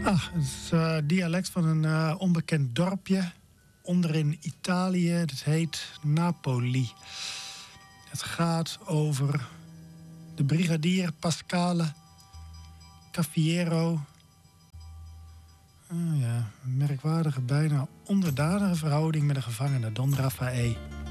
Het is dialect van een onbekend dorpje onderin Italië. Het heet Napoli. Het gaat over de brigadier Pascale Caffiero. Merkwaardige, bijna onderdanige verhouding met de gevangene Don Raffaele.